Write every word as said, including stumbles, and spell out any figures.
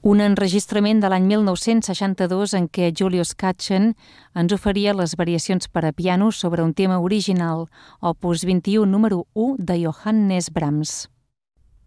un enregistrament de l'any mil nou-cents seixanta-dos en què Julius Katchen ens oferia les variacions per a piano sobre un tema original, opus vint-i-u número u de Johannes Brahms.